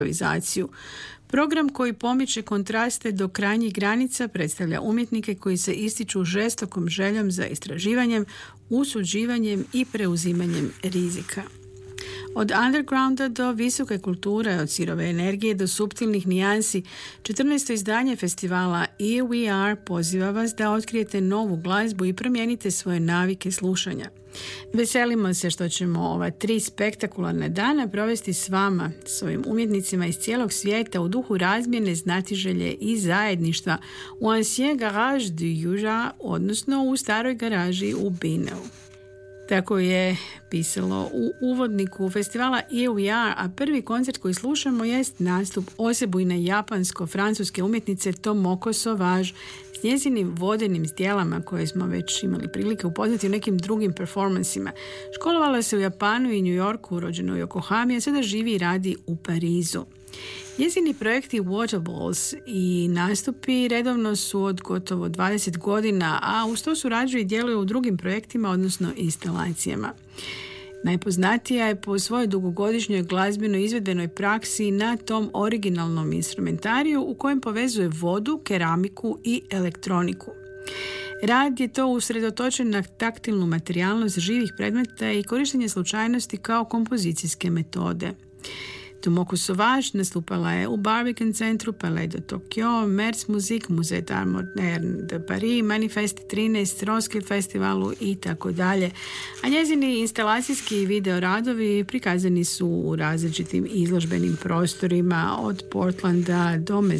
improvizaciju. Program koji pomiče kontraste do krajnjih granica predstavlja umjetnike koji se ističu žestokom željom za istraživanjem, usuđivanjem i preuzimanjem rizika. Od undergrounda do visoke kulture, od sirove energije do suptilnih nijansi, 14. izdanje festivala Here We Are poziva vas da otkrijete novu glazbu i promijenite svoje navike slušanja. Veselimo se što ćemo ova 3 spektakularna dana provesti s vama, svojim umjetnicima iz cijelog svijeta u duhu razmjene, znatiželje i zajedništva u Ancien Garage du Jura, odnosno u staroj garaži u Bineu. Tako je pisalo u uvodniku festivala Here We Are, a prvi koncert koji slušamo jest nastup osebujne japansko-francuske umjetnice Tomoko Sauvage s njezinim vodenim zdjelama koje smo već imali prilike upoznati u nekim drugim performansima. Školovala se u Japanu i New Yorku, rođena u Yokohami, a sada živi i radi u Parizu. Njezini projekti Waterballs i nastupi redovno su od gotovo 20 godina, a uz to surađuje i djeluje u drugim projektima, odnosno instalacijama. Najpoznatija je po svojoj dugogodišnjoj glazbenoj izvedenoj praksi na tom originalnom instrumentariju u kojem povezuje vodu, keramiku i elektroniku. Rad je to usredotočen na taktilnu materijalnost živih predmeta i korištenje slučajnosti kao kompozicijske metode. Tomoko Sauvage nastupala je u Barbican centru, Palais de Tokyo, Merz Musik, Musée d'Art Moderne de Paris, Manifest 13, Roskilde festivalu i tako dalje. A njezini instalacijski i video radovi prikazani su u različitim izložbenim prostorima od Portlanda do